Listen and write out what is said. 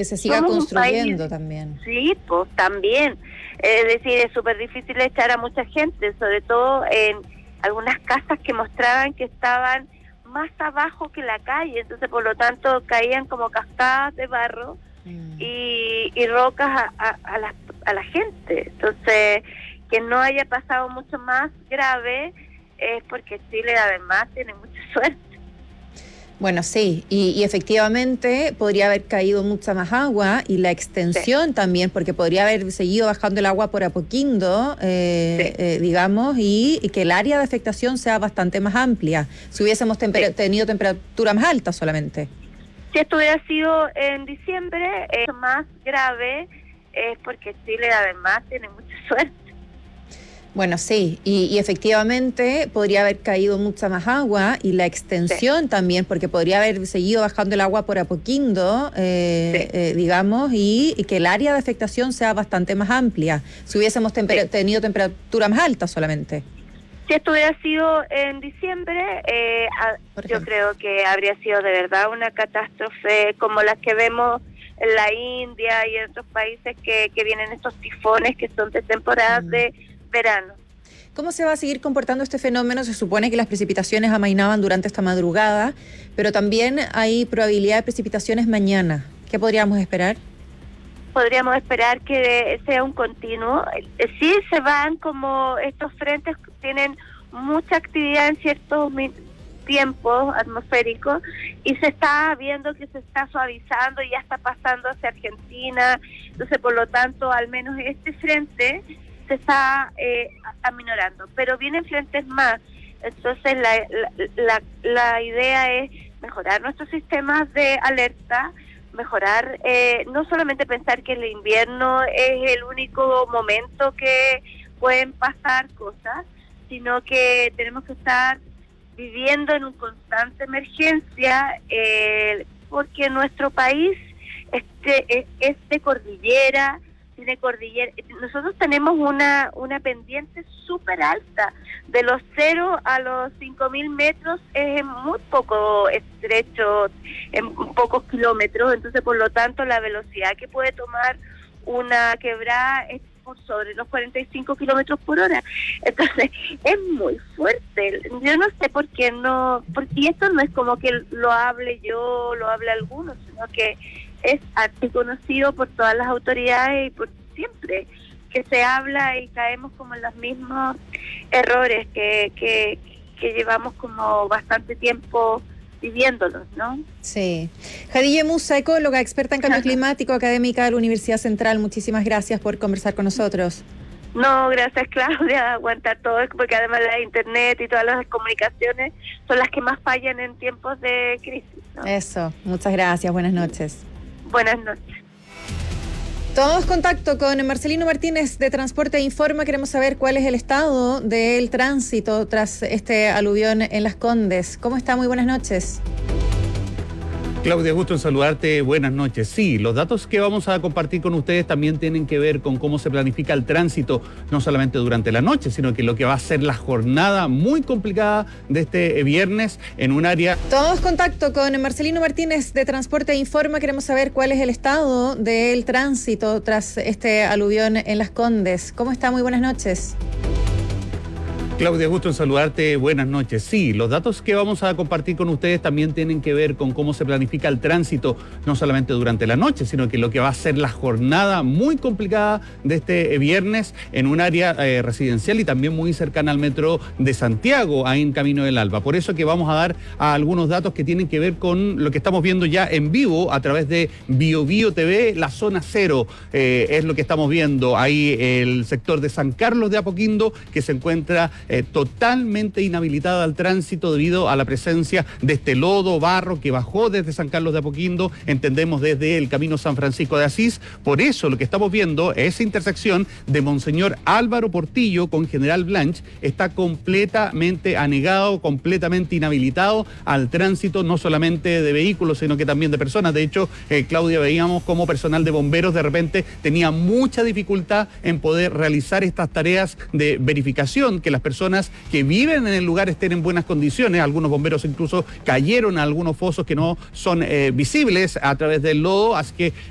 Que se siga construyendo también. Sí, pues también. Es decir, es súper difícil echar a mucha gente, sobre todo en algunas casas que mostraban que estaban más abajo que la calle, entonces por lo tanto caían como cascadas de barro y rocas a la gente. Entonces, que no haya pasado mucho más grave es porque Chile además tiene mucha suerte. Bueno, sí, y efectivamente podría haber caído mucha más agua y la extensión también, porque podría haber seguido bajando el agua por Apoquindo, digamos, y que el área de afectación sea bastante más amplia, si hubiésemos tenido temperatura más alta solamente. Si esto hubiera sido en diciembre, más grave es porque Chile además tiene mucha suerte. Bueno, sí, y efectivamente podría haber caído mucha más agua y la extensión también, porque podría haber seguido bajando el agua por Apoquindo, digamos, y que el área de afectación sea bastante más amplia, si hubiésemos tenido temperatura más alta solamente. Si esto hubiera sido en diciembre, yo creo que habría sido de verdad una catástrofe como las que vemos en la India y en otros países que vienen estos tifones que son de temporadas de verano. ¿Cómo se va a seguir comportando este fenómeno? Se supone que las precipitaciones amainaban durante esta madrugada, pero también hay probabilidad de precipitaciones mañana. ¿Qué podríamos esperar? Podríamos esperar que sea un continuo. Sí se van como estos frentes tienen mucha actividad en ciertos tiempos atmosféricos y se está viendo que se está suavizando y ya está pasando hacia Argentina. Entonces, por lo tanto, al menos este frente se está aminorando, pero vienen frentes más. Entonces la idea es mejorar nuestros sistemas de alerta, mejorar, no solamente pensar que el invierno es el único momento que pueden pasar cosas, sino que tenemos que estar viviendo en una constante emergencia, porque nuestro país es de cordillera, nosotros tenemos una pendiente súper alta, de los 0 a los 5.000 metros es muy poco estrecho, en pocos kilómetros, entonces por lo tanto la velocidad que puede tomar una quebrada es por sobre los 45 kilómetros por hora, entonces es muy fuerte. Yo no sé por qué no, porque esto no es como que lo hable yo, lo hable algunos, sino que es conocido por todas las autoridades y por siempre que se habla y caemos como en los mismos errores que llevamos como bastante tiempo viviéndolos, ¿no? Sí. Jadilla Musa, ecóloga, experta en cambio climático, académica de la Universidad Central, muchísimas gracias por conversar con nosotros. No, gracias Claudia, aguantar todo, porque además la internet y todas las comunicaciones son las que más fallan en tiempos de crisis, ¿no? Eso, muchas gracias, buenas noches. Buenas noches. Tomamos contacto con Marcelino Martínez de Transporte Informa. Queremos saber cuál es el estado del tránsito tras este aluvión en Las Condes. ¿Cómo está? Muy buenas noches. Claudia, gusto en saludarte. Buenas noches. Sí, los datos que vamos a compartir con ustedes también tienen que ver con cómo se planifica el tránsito, no solamente durante la noche, sino que lo que va a ser la jornada muy complicada de este viernes en un área... Tomamos contacto con Marcelino Martínez de Transporte Informa. Queremos saber cuál es el estado del tránsito tras este aluvión en Las Condes. ¿Cómo está? Muy buenas noches. Claudia, gusto en saludarte. Buenas noches. Sí, los datos que vamos a compartir con ustedes también tienen que ver con cómo se planifica el tránsito, no solamente durante la noche, sino que lo que va a ser la jornada muy complicada de este viernes en un área residencial y también muy cercana al metro de Santiago, ahí en Camino del Alba. Por eso que vamos a dar algunos datos que tienen que ver con lo que estamos viendo ya en vivo a través de BioBio TV, la zona cero. Es lo que estamos viendo ahí, el sector de San Carlos de Apoquindo, que se encuentra totalmente inhabilitada al tránsito debido a la presencia de este lodo, barro que bajó desde San Carlos de Apoquindo, entendemos desde el camino San Francisco de Asís. Por eso lo que estamos viendo, esa intersección de Monseñor Álvaro Portillo con General Blanch, está completamente anegado, completamente inhabilitado al tránsito, no solamente de vehículos, sino que también de personas. De hecho, Claudia, veíamos cómo personal de bomberos de repente tenía mucha dificultad en poder realizar estas tareas de verificación, que las personas que viven en el lugar estén en buenas condiciones. Algunos bomberos incluso cayeron a algunos fosos que no son visibles a través del lodo, así que